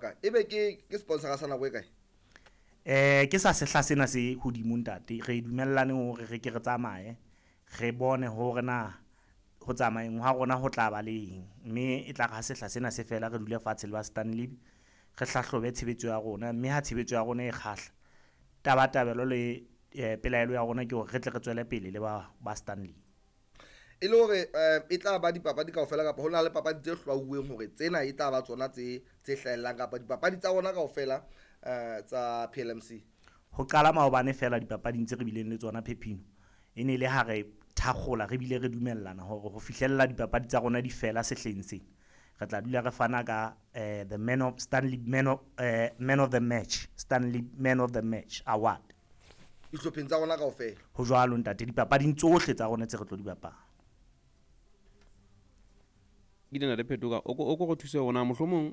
ka ebe ke sponsor sa nako e kae ke sa sehla sena se hodimo ntate re dumellane hore re ke re tsamaye re bone hore na ho tsamaeng ha rona ho tla ba leng mme e tla ga sehla sena se fela re dule fatshe le ba Stanley re hlahlobe tshebetso ya rona mme ha tshebetso ya rona e khahla tabatabelo le pelaelo ya rona ke hore re tle re tswele pele le ba Stanley e le hore e tla ba dipapadi kaofela kapa hona le papadi tse hlwauweng hore tsena e tla ba tsona tse hlahellang kapa dipapadi tsa rona kaofela tsa PLMC ho qala maobane fela dipapading tse re bileng le tsona Phepino e ne le ha re thakgola re bile re dumellana hore ho fihlella dipapadi tsa rona di fela sehleng sena re tla dula re fana ka the man of the match Stanley man of the match award dihlopheng tsa rona kaofela ho jwalo ntate dipapading tsohle tsa rona tse re tlo di bapala ke dina le phetoka o go thuse rona mohlomong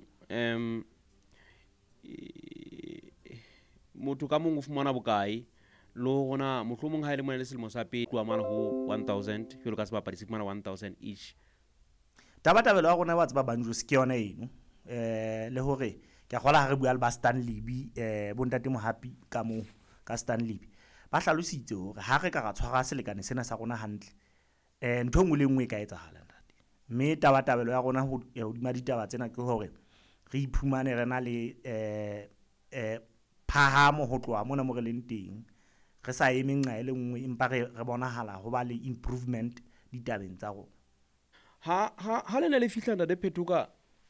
motho ka mong o fumana bokae le rona mohlomong ha ile mona le selemo sa pele tloa mane ho 1000 jwalo ka sebapadi se fumana 1000 each tabatabelo ya rona wa tseba banjo se ke yona eno le hore ke kgola ha re bua le ba Stanley bo ntate Mohapi ka mo ka Stanley ba hlalositse hore ha re ka ra tshwara selekane sena sa rona hantle ntho engwe le engwe e ka etsahala ntate mme tabatabelo ya rona ho hodima ditaba tsena ke hore re iphumane rena le phahamo ho tloha mona mo re leng teng re sa eme nqa e le nngwe empa re bonahala ho ba le improvement ditabeng tsa rona ha le ne le fihla ntate Phetoka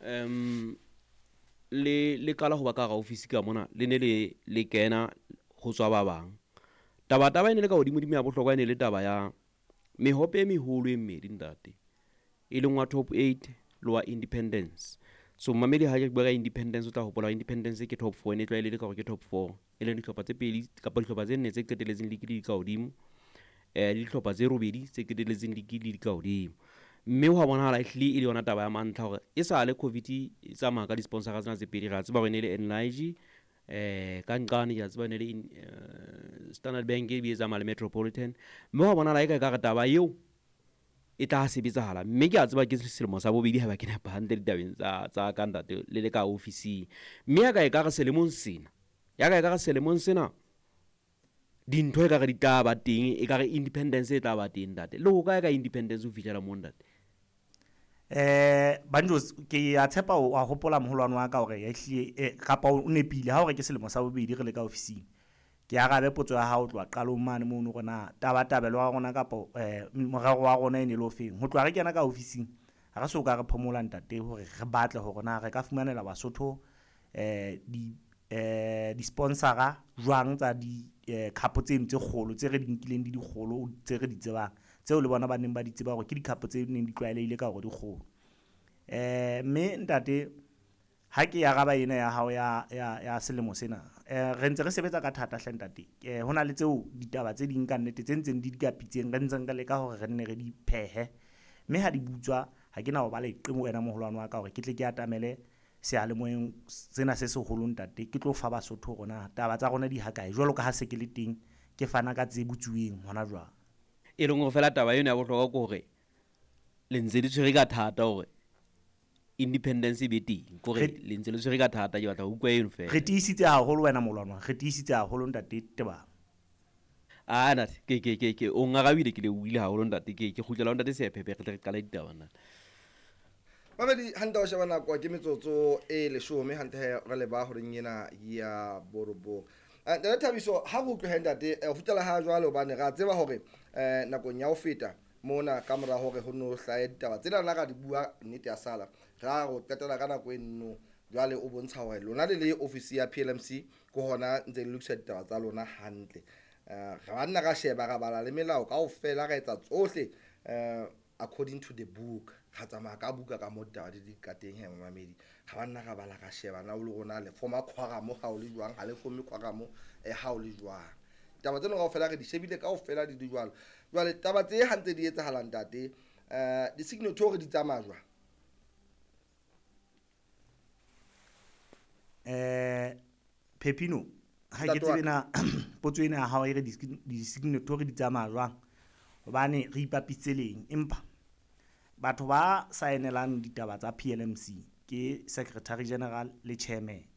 le kala ho ba ka ga ofisi ka mona le ne le kena ho tswa ba bang taba e ne le ka hodimo ya bohlokwa e ne le taba ya mehope e meholo e mmedi ntate e leng wa top 8 le wa independence so mamedi ha ke bua ka independence o tla hopola independence ke top 4 ne tla ile le ka gore ke top 4 e leng dihlopha tse pedi kapa dihlopha tse nne tse qeteletseng le di ka hodimo dihlopha tse robedi tse qeteletseng le di ka hodimo mme ho bonahala ehlile e le yona taba ya mantlha hore e sa le covid e tsamaya ka di-sponsor tsena tse pedi ra tseba hore ne le Enlarge ka nqane ya tseba ne le Standard Bank e bi tsamaya le Metropolitan mme ho bonahala e ka re taba eo e tla sebetsahala mme ke a tseba ke selemo sa bobedi ha ba ke nepa hantle ditabeng tsa ka ntate le ka ofisi mme ya ka re selemong sena dintho e ka re di tla ba teng e ka re independence e tla ba teng ntate le ho ka independence o fihlela mo ntate banjo ke a tshepa o a hopola moholwane wa ka hore ya ehlile kapa o nepile ha hore ke selemo sa bobedi re le ka ofising ke arabe potso ya hao tloa qalong mane mo no rona tabatabelo wa rona kapa morero wa rona e ne le ofeng ho tloa re kena ka ofising ha re so ka re phomola ntate hore re batle hore na re ka fumanela Basotho di sponsora jwang tsa di cup tseno tse kgolo tse re di nkileng di kgolo tse re di tsebang tseo le bona ba neng ba di tseba hore ke di cup tse neng di tlwaelehile ka hore di kgolo mme ntate ha ke ya raba ena ya hao ya selemo sena re ntse re sebetsa ka thata hle ntate hona le tseo ditaba tse ding ka nnete tse ntseng di kapitseng re ntseng ka leka hore re nne re di phehe mme ha di butswa ha ke na ho ba le qemo wena moholwane wa ka hore ke tle ke atamele sealemoeng sena se seholo ntate ke tlo fa Basotho rona taba tsa rona di hakae jwalo ka ha se ke le teng ke fana ka tse butsuweng hona jwang e leng go fela taba eno ya bohlokwa ke hore le ntse di tshwere ka thata hore independence be teng gore le ntse le tshwere ka thata ke batla ho utlwa eno fela re tiisitse haholo wena molwana re tiisitse haholo ntate tebang ntate ke o ngarabile ke le uile haholo ntate ke khutlela ho ntate se phephe re qala ditaba nna Mamedi hanta o sheba nako ke metsotso e 10 hante re le ba hore nyena ya borobo ntate Thabiso ha go utlwe ntate o futela ha jwale hobane ra tseba hore nakong ya ho feta mona ka mora hore ho no hlae ditaba tsena nna ga di bua nnete ya sala ra go qetela ka nako enno jwale o bontsha hore lona le ofisi ya PLMC go hona ntse le lokisa ditaba tsa lona hantle ga banna ga sheba ga bala le melao kaofela ga etsa tsohle according to the book ga tsamaya ka buka ka modaba di ka teng he Mamedi ga banna ga bala ga sheba na o le rona le forma khwaramo ha o le jwang ha le forme khwaramo ha o le jwang taba tseno kaofela re di shebile kaofela di jwalo jwale taba tse hantse di etsahalang tate di signatory di tsamaya jwang Phepino ha ke tsebe na potso ena ha o ire di signatory di tsamaya jwang hobane re ipapiseleng empa batho ba saenelang ditaba tsa PLMC ke secretary general le chairman